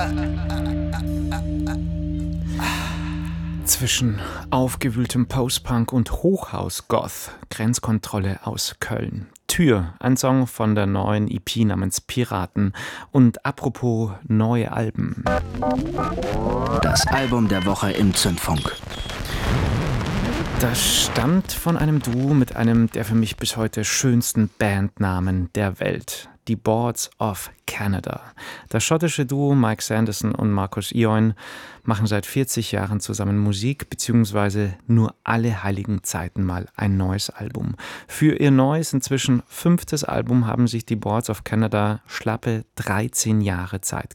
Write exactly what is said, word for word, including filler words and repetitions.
Zwischen aufgewühltem Post-Punk und Hochhaus-Goth, Grenzkontrolle aus Köln. Tür, ein Song von der neuen E P namens Piraten. Und apropos neue Alben. Das Album der Woche im Zündfunk. Das stammt von einem Duo mit einem der für mich bis heute schönsten Bandnamen der Welt. Die Boards of Canada. Das schottische Duo Mike Sanderson und Marcus Ioin machen seit vierzig Jahren zusammen Musik, beziehungsweise nur alle heiligen Zeiten mal ein neues Album. Für ihr neues, inzwischen fünftes Album haben sich die Boards of Canada schlappe dreizehn Jahre Zeit